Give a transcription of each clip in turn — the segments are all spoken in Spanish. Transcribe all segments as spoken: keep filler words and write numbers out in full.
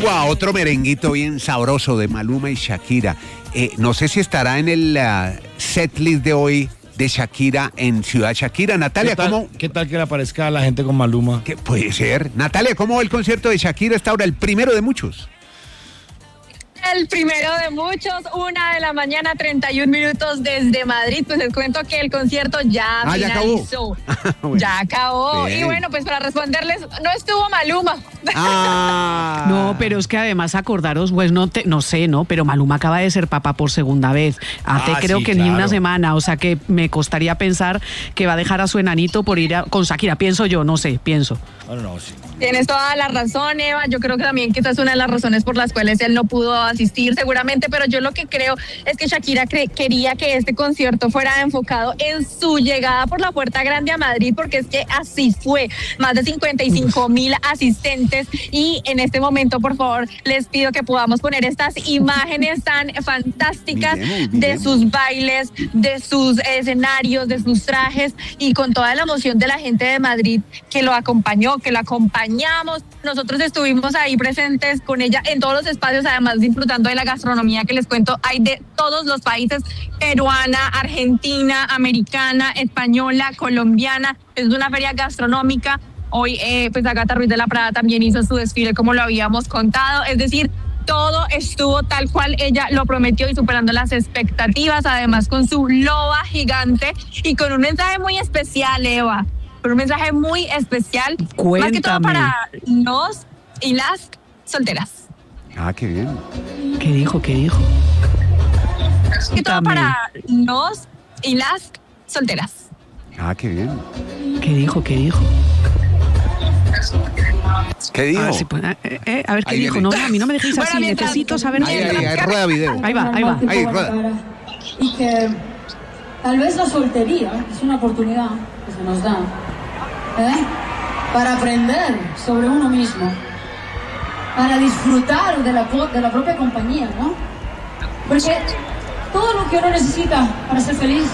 luego a otro merenguito bien sabroso de Maluma y Shakira. Eh, no sé si estará en el uh, setlist de hoy de Shakira en Ciudad Shakira. Natalia, ¿Qué tal, ¿cómo? ¿Qué tal que le aparezca a la gente con Maluma? ¿Qué puede ser? Natalia, ¿cómo va el concierto de Shakira hasta ahora? El primero de muchos. El primero de muchos, una de la mañana, treinta y un minutos desde Madrid. Pues les cuento que el concierto ya ah, finalizó. Ya acabó. bueno. Ya acabó. Bien. Y bueno, pues para responderles, no estuvo Maluma. Ah. No, pero es que además acordaros, pues no te, no sé, ¿no? Pero Maluma acaba de ser papá por segunda vez. Hace Ah, creo sí, que claro. ni una semana. O sea que me costaría pensar que va a dejar a su enanito por ir a, con Shakira. Pienso yo, no sé, pienso. No, no, sí. Tienes toda la razón, Eva. Yo creo que también que esa es una de las razones por las cuales él no pudo asistir seguramente, pero yo lo que creo es que Shakira cre- quería que este concierto fuera enfocado en su llegada por la Puerta Grande a Madrid, porque es que así fue. Más de cincuenta y cinco mil asistentes y en este momento, por favor, les pido que podamos poner estas imágenes tan fantásticas Miremos, de miremos. sus bailes, de sus escenarios, de sus trajes y con toda la emoción de la gente de Madrid que lo acompañó, que lo acompañamos. Nosotros estuvimos ahí presentes con ella en todos los espacios, además disfrutando de la gastronomía que les cuento, hay de todos los países, peruana, argentina, americana, española, colombiana. Es una feria gastronómica. Hoy eh, pues Agatha Ruiz de la Prada también hizo su desfile como lo habíamos contado, es decir, todo estuvo tal cual ella lo prometió y superando las expectativas, además con su loba gigante y con un mensaje muy especial, Eva, con un mensaje muy especial, Cuéntame. más que todo para los y las solteras. Ah, qué bien. ¿Qué dijo? ¿Qué dijo? Más que todo Cuéntame. para los y las solteras. Ah, qué bien. ¿Qué dijo? ¿Qué dijo? ¿Qué A dijo? ver, si puede- eh, eh, a ver qué Ahí dijo. viene. No, no, a mí no me dejéis Bueno, así. mientras- Necesito saber. Ahí, ahí, ahí, rueda video. Ahí va, ahí va. Ahí, rueda. Y que tal vez la soltería es una oportunidad que se nos da, ¿eh? Para aprender sobre uno mismo, para disfrutar de la, de la propia compañía, ¿no? Porque todo lo que uno necesita para ser feliz,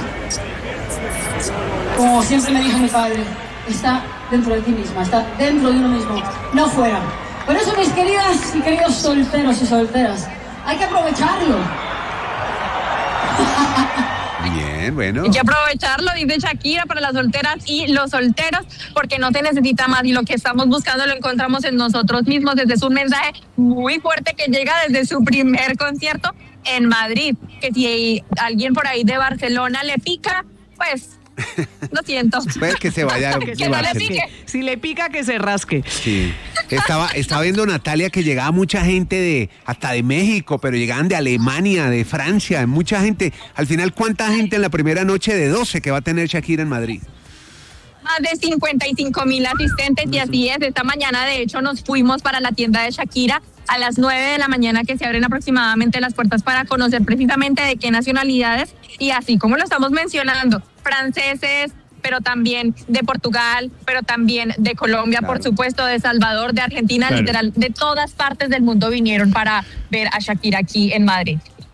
como siempre me dijo mi padre, está dentro de ti misma, está dentro de uno mismo, no fuera. Por eso, mis queridas y queridos solteros y solteras, hay que aprovecharlo. Bien, bueno. Hay que aprovecharlo, dice Shakira, para las solteras y los solteros, porque no se necesita más y lo que estamos buscando lo encontramos en nosotros mismos. Desde es un mensaje muy fuerte que llega desde su primer concierto en Madrid, que si alguien por ahí de Barcelona le pica, pues lo siento. Pues que se vaya. Que Que no le Barcelona. pique. Si le pica, que se rasque. Sí. Estaba, estaba viendo, Natalia, que llegaba mucha gente de hasta de México, pero llegaban de Alemania, de Francia, mucha gente. Al final, ¿cuánta gente en la primera noche de doce que va a tener Shakira en Madrid? Más de cincuenta y cinco mil asistentes y así es. Esta mañana, de hecho, nos fuimos para la tienda de Shakira a las nueve de la mañana, que se abren aproximadamente las puertas para conocer precisamente de qué nacionalidades y así como lo estamos mencionando, franceses, pero también de Portugal, pero también de Colombia, Claro. por supuesto, de Salvador, de Argentina, Claro. literal, de todas partes del mundo vinieron para ver a Shakira aquí en Madrid.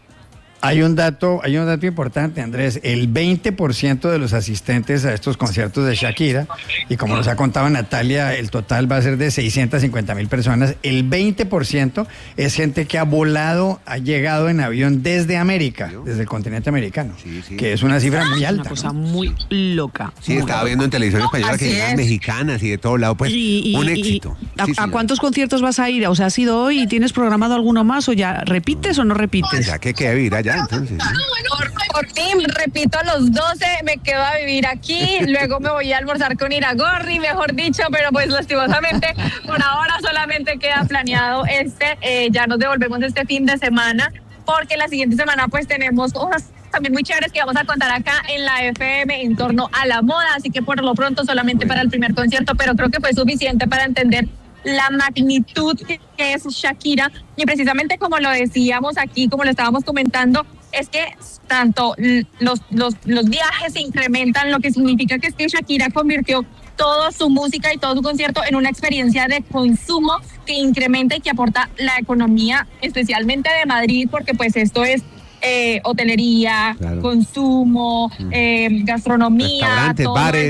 Hay un dato, hay un dato importante, Andrés. El veinte por ciento de los asistentes a estos conciertos de Shakira, y como nos ha contado Natalia, el total va a ser de seiscientas cincuenta mil personas. El veinte por ciento es gente que ha volado, ha llegado en avión desde América, desde el continente americano, Sí, sí. que es una cifra muy Una alta. cosa ¿no? muy loca. Sí, muy estaba loca. viendo en televisión española que Así llegaban es. mexicanas y de todo lado. Pues Y- y- un y- éxito. ¿a, Sí, a señor. cuántos conciertos vas a ir? O sea, ¿has ido hoy y tienes programado alguno más o ya repites o no repites? Ya que queda vivir allá, entonces. ¿no? Por, por fin, repito, a los doce me quedo a vivir aquí, luego me voy a almorzar con Iragorri, mejor dicho, pero pues lastimosamente por ahora solamente queda planeado este, eh, ya nos devolvemos este fin de semana, porque la siguiente semana pues tenemos cosas también muy chéveres que vamos a contar acá en la F M en torno a la moda, así que por lo pronto solamente para el primer concierto, pero creo que fue suficiente para entender la magnitud que es Shakira y precisamente como lo decíamos aquí, como lo estábamos comentando, es que tanto los, los, los viajes se incrementan, lo que significa que es que Shakira convirtió toda su música y todo su concierto en una experiencia de consumo que incrementa y que aporta la economía, especialmente de Madrid, porque pues esto es eh, hotelería, Claro. consumo, eh, gastronomía, Restaurantes, todo bares. el transporte.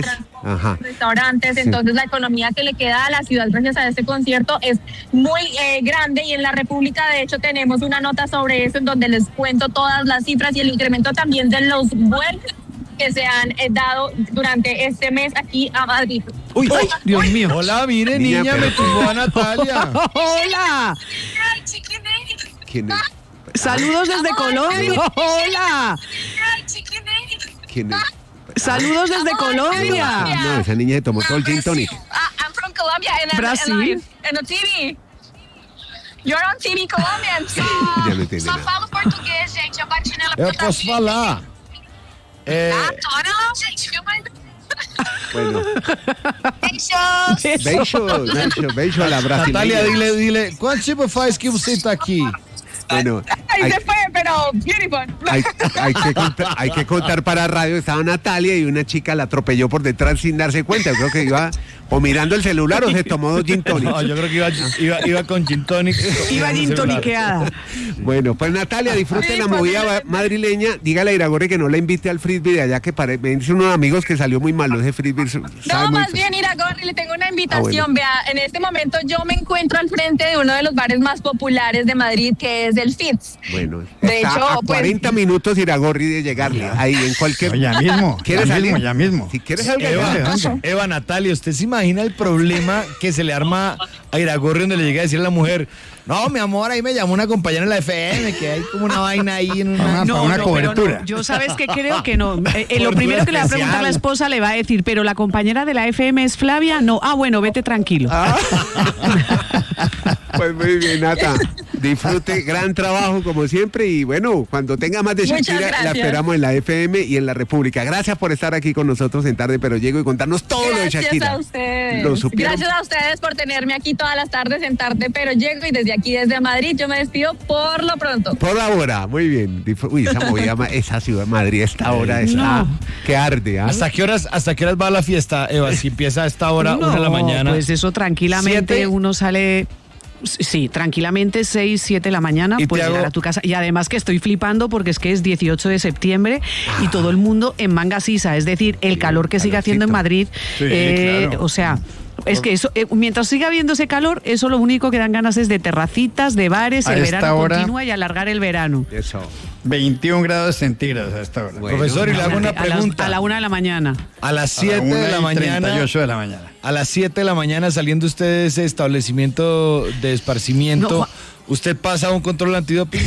Ajá. restaurantes, Sí. entonces la economía que le queda a la ciudad gracias a este concierto es muy eh, grande, y en la República de hecho tenemos una nota sobre eso en donde les cuento todas las cifras y el incremento también de los vuelos que se han eh, dado durante este mes aquí a Madrid. Uy, Ay, Dios mío. Hola, mire, Niña, niña, pero- me tumbó a Natalia. Hola. ¿quién es? Saludos desde Colombia. Hola. ¿Quién es? Saludos desde Colombia. No, esa niña se tomó todo el gin tonic. Uh, I'm from Colombia and I'm Brasil. live in the T V. You're on T V Colombian. Ya no entiende Só nada. falo português, gente. Eu bati nela Eu porque tá posso chique. falar. É, Adora lá, gente. Filma aí. Bueno, Beijos. beijo, beijo, beijo a la Natalia, brasileña. dile, dile, quanto tempo faz que você tá aqui? Bueno, Ahí hay, se fue, pero beautiful. hay- hay que contar, hay que contar para radio, estaba Natalia y una chica la atropelló por detrás sin darse cuenta. Yo creo que iba o mirando el celular o se tomó dos gin tonics. No, yo creo que iba, iba, iba con gin tonic. Iba gin toniqueada. Bueno, pues Natalia, disfrute Sí, la pues, movida dile- madrileña. Dígale a Iragorri que no la invite al frisbee de allá, que pare- me dicen unos amigos que salió muy malo ese frisbee. sabe No, muy más fe- bien, Iragorri, le tengo una invitación. Ah, bueno. Vea, en este momento yo me encuentro al frente de uno de los bares más populares de Madrid, que es el Fitz. Bueno, De está hecho, a pues- cuarenta minutos Iragorri de llegarle. Ahí en cualquier. No, ya mismo, ¿Quieres ya salir? mismo, ya mismo. Si quieres salga Eva, ya. Eva, Natalia, ¿usted se imagina el problema que se le arma a Iragorri donde le llega a decir a la mujer, no, mi amor, ahí me llamó una compañera en la F M, que hay como una vaina ahí en una... Ah, para una pero cobertura. no. Yo sabes que creo que no. Eh, eh, lo Cobertura primero que le va a preguntar especial. la esposa le va a decir, pero la compañera de la F M es Flavia. No. Ah, bueno, vete tranquilo. Pues muy bien, Nata. Disfrute, gran trabajo como siempre. Y bueno, cuando tenga más de Muchas Shakira, la gracias. esperamos en la F M y en la República. Gracias por estar aquí con nosotros en Tarde Pero Llego y contarnos todo lo de Gracias Shakira. a ustedes. Lo supieron. Gracias a ustedes por tenerme aquí todas las tardes en Tarde, pero llego, y desde aquí, desde Madrid, yo me despido por lo pronto. Por ahora, muy bien. Disfr- Uy, esa movida, ma- esa ciudad, Madrid, esta hora está No. que arde. ¿ah? ¿Hasta qué horas, hasta qué horas va la fiesta, Eva? Si empieza a esta hora, una de la No, mañana. Pues eso tranquilamente ¿Siete? uno sale. Sí, tranquilamente seis, siete de la mañana Y te puedes hago- llegar a tu casa. Y además que estoy flipando porque es que es dieciocho de septiembre y todo el mundo en manga sisa. Es decir, el calor que sigue haciendo en Madrid. Sí, eh, claro. O sea, es que eso, eh, mientras siga habiendo ese calor, eso lo único que dan ganas es de terracitas, de bares, A el esta verano hora- continúa y alargar el verano. Eso. veintiún grados centígrados a esta hora. Bueno. Profesor, y le hago una a, las- pregunta. a la una de la mañana. A las A la siete de la una y mañana. treinta y ocho de la mañana. A las siete de la mañana, saliendo usted de ese establecimiento de esparcimiento, No, ¿usted pasa un control antidoping?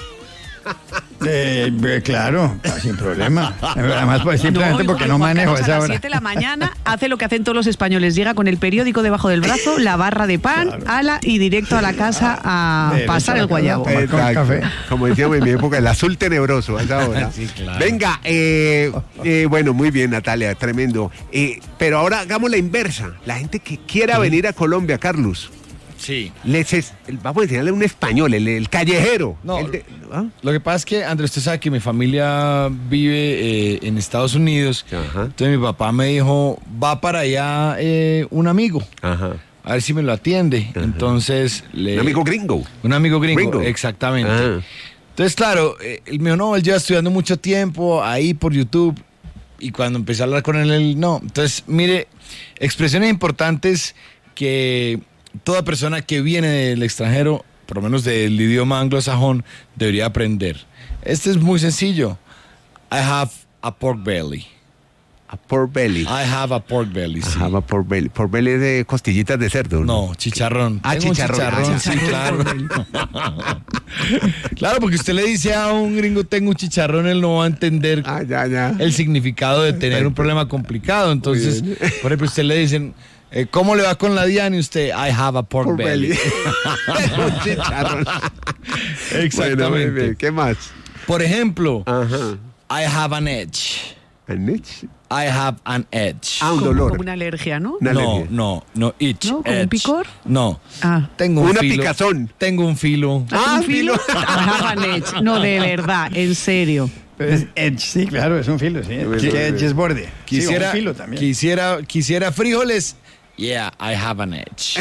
Eh, eh, claro, sin problema. Además, pues, simplemente igual, porque no Juan manejo Carlos, esa a las hora. siete de la mañana hace lo que hacen todos los españoles. Llega con el periódico debajo del brazo, la barra de pan, Claro. ala y directo a la casa a Derecho pasar a la el casa. guayabo. Tomar con Exacto. café. Como decíamos en mi época, el azul tenebroso a esa hora. Sí, claro. Venga, eh, eh, bueno, muy bien, Natalia, tremendo. Eh, pero ahora hagamos la inversa. La gente que quiera venir a Colombia, Carlos, Sí. les es- vamos a enseñarle un español, el, el callejero. No. el de- ¿ah? Lo que pasa es que, Andrés, usted sabe que mi familia vive eh, en Estados Unidos. Ajá. Entonces mi papá me dijo, va para allá eh, un amigo, Ajá. a ver si me lo atiende. Entonces le... Un amigo gringo. Un amigo gringo, Gringo. exactamente. Ah. Entonces, claro, eh, él me dijo, no, él lleva estudiando mucho tiempo ahí por YouTube. Y cuando empecé a hablar con él, él no. Entonces, mire, expresiones importantes que toda persona que viene del extranjero, por lo menos del idioma anglosajón, debería aprender. Este es muy sencillo. I have a pork belly. A pork belly. I have a pork belly, sí. Ajá, va pork belly. Pork belly es de costillitas de cerdo. No, chicharrón. Ah, Tengo un chicharrón. chicharrón, Ah, sí, claro. Claro, porque usted le dice a un gringo, tengo un chicharrón, él no va a entender Ah, ya, ya. el significado de tener un problema complicado. Entonces, por ejemplo, usted le dicen, eh, ¿cómo le va con la Diana? Y usted, I have a pork, Pork belly. belly. Un chicharrón. Bueno, muy Exactamente. bien. ¿Qué más? Por ejemplo, Ajá. I have an edge. ¿An itch? I have an edge. Ah, un Como, dolor. como una alergia, ¿no? Una no, alergia. no, no, itch. ¿No? ¿Como un edge. picor? No. Ah. Tengo un Una filo. picazón. Tengo un filo. Ah, ¿Un filo? Ajá, Vanech. No, de verdad, en serio. Pero es edge, sí, claro, es un filo, sí. Bueno, Sí, bueno. edge es borde. Quisiera, Sí, un filo también. quisiera, quisiera frijoles. Yeah, I have an edge.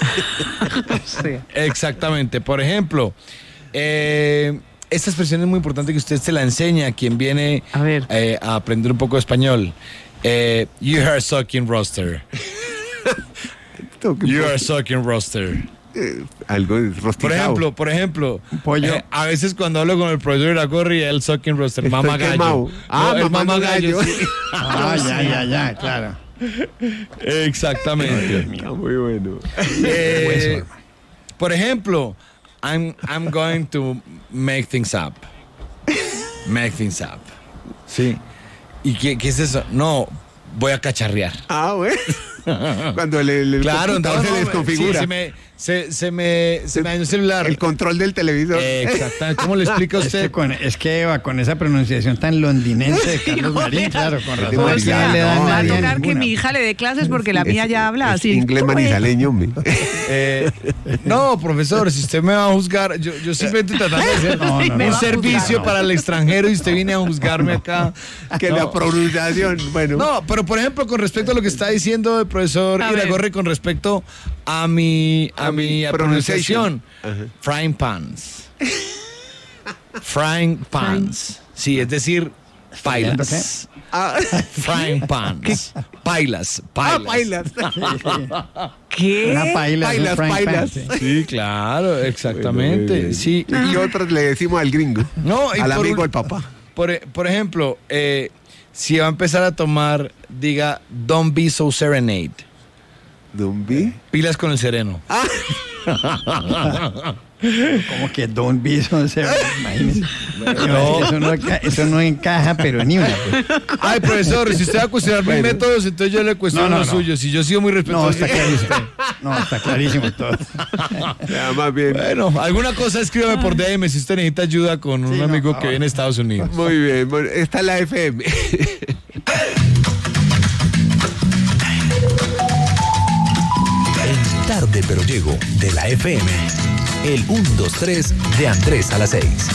Sí. Exactamente. Por ejemplo, eh, esta expresión es muy importante que usted se la enseñe a quien viene A ver. eh, a aprender un poco de español. Eh, you are sucking roster. You are sucking roster. Eh, algo rosticado. Por ejemplo, por ejemplo, pollo. eh, a veces cuando hablo con el profesor Iragorri, él sucking roster, Estoy mama gallo. quemado. Ah, No, el mamando mama gallo. gallo. Sí. Ah, ya, ya, ya, claro. Exactamente. Está muy bueno. Eh, por ejemplo, I'm, I'm going to make things up. Make things up. Sí. ¿Y qué, qué es eso? No, voy a cacharrear. Ah, bueno. Cuando el, el Claro, computador entonces se desconfigura. Sí, se me, se, se me, se me dañó el celular. El control del televisor. Eh, Exactamente. ¿Cómo le explica a Es usted? que, con, es que Eva, con esa pronunciación tan londinense de Carlos Marín, claro, con razón. O O sea, sea, no le dan va a nadie a tocar que ninguna. mi hija le dé clases porque la mía Es- ya habla es así. Inglés manizaleño, hombre. Eh, no, profesor, si usted me va a juzgar, yo, yo simplemente tratando de hacer No, no, un no. servicio para el extranjero y usted viene a juzgarme acá. Que No. la pronunciación, bueno. No, pero por ejemplo, con respecto a lo que está diciendo el profesor A ver. Iragorri con respecto a mi, a A mi mi pronunciación, pronunciation. frying pans. Frying pans. Sí, es decir, pailas. Ah, Frying pans. Pailas, ah, pailas. bailas. ¿Qué? Una paila, Bailas, un frying pan, bailas. sí. Sí, claro, exactamente. Bueno, muy Sí. bien. Y otros le decimos al gringo. No, y al por amigo, un- al papá. Por, e- por ejemplo, eh, si va a empezar a tomar, diga, don't be so serenade. ¿Dumbi? Pilas con el sereno. Como que Don Bison se imagínese. Eso, no, enca- eso no encaja, pero ni una. Pues. Ay, profesor, si usted va a cuestionar mis métodos, entonces yo le cuestiono No, no, los no. suyos. Si yo he sido muy No, respetuoso. está clarísimo. No, está clarísimo todo. Ya, más bien. Bueno, alguna cosa escríbame por D M si usted necesita ayuda con un Sí, no, amigo no. que viene a Estados Unidos. Muy bien. Bueno, esta es la F M. En Tarde Pero Llego de la F M, el uno dos tres de Andrés a las seis.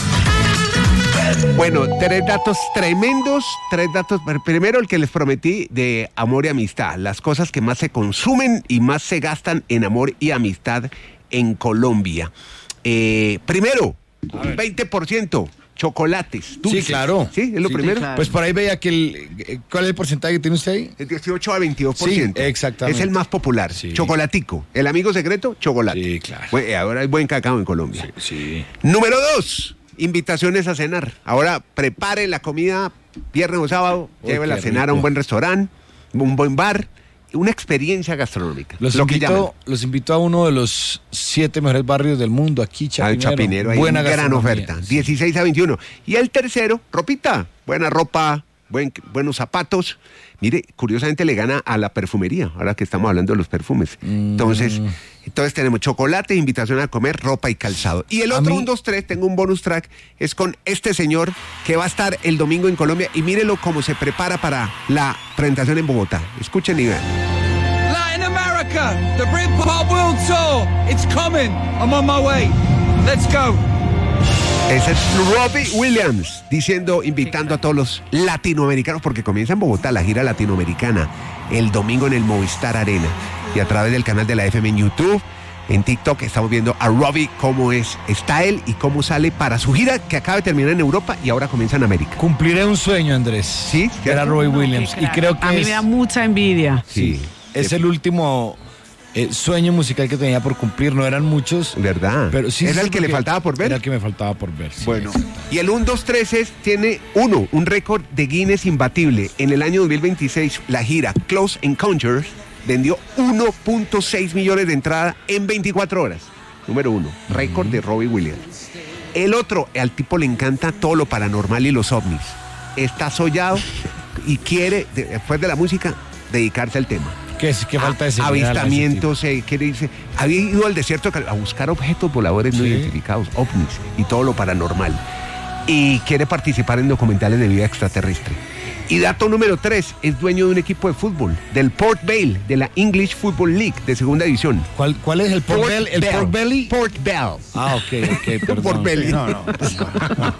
Bueno, tres datos tremendos, tres datos. Primero, el que les prometí de amor y amistad, las cosas que más se consumen y más se gastan en amor y amistad en Colombia. Eh, primero, veinte por ciento, chocolates, dulces. Sí, claro. Sí, es lo Sí, primero. claro. Pues por ahí veía que el. eh, ¿Cuál es el porcentaje que tiene usted ahí? El dieciocho a veintidós por ciento. Sí, exactamente. Es el más popular. Sí. Chocolatico. El amigo secreto, chocolate. Sí, claro. Bueno, eh, ahora hay buen cacao en Colombia. Sí. Número dos, invitaciones a cenar. Ahora prepare la comida viernes o sábado, Uy, llévela a qué cenar a rico. un buen restaurante, un buen bar, una experiencia gastronómica. Los, lo que llaman. invito, los invito a uno de los siete mejores barrios del mundo, aquí, Al Chapinero. Chapinero, hay Buena gran gastronomía. oferta. dieciséis a veintiuno. Y el tercero, ropita. Buena ropa, buen- buenos zapatos. Mire, curiosamente le gana a la perfumería, ahora que estamos hablando de los perfumes. Entonces, entonces tenemos chocolate, invitación a comer, ropa y calzado. Y el A otro, mí- un, dos, tres, tengo un bonus track, es con este señor que va a estar el domingo en Colombia. Y mírelo cómo se prepara para la presentación en Bogotá. Escuchen y vean. Latin America, the Britpop World Tour. It's coming. I'm on my way. Let's go. Ese es Robbie Williams diciendo, invitando a todos los latinoamericanos, porque comienza en Bogotá la gira latinoamericana el domingo en el Movistar Arena. Y a través del canal de la F M en YouTube, en TikTok, estamos viendo a Robbie cómo es, está él y cómo sale para su gira que acaba de terminar en Europa y ahora comienza en América. Cumpliré un sueño, Andrés. Sí, Que era Roy Williams. Qué Y crack. creo que a mí es, me da mucha envidia. Sí, es el último eh, sueño musical que tenía por cumplir. No eran muchos. verdad. Pero sí, Era sí, el que le porque faltaba por ver. Era el que me faltaba por ver. sí. Bueno, y el uno dos tres es, tiene uno, un récord de Guinness imbatible. En el año dos mil veintiséis, la gira Close Encounters vendió uno punto seis millones de entradas en veinticuatro horas. Número uno, récord de Robbie Williams. El otro, al tipo le encanta todo lo paranormal y los ovnis. Está soñado y quiere, de- después de la música, dedicarse al tema. ¿Qué, es- qué falta de A- seguridad a ese avistamientos, eh, quiere irse. Había ido al desierto a buscar objetos voladores no Sí. identificados, ovnis y todo lo paranormal. Y quiere participar en documentales de vida extraterrestre. Y dato número tres, es dueño de un equipo de fútbol, del Port Vale, de la English Football League, de segunda división. tipo? ¿Cuál, ¿Cuál es el Pork Belly? ¿El Bell. Pork Belly? Port Bell. Ah, ok, ok, perdón. Port Belly. No, no.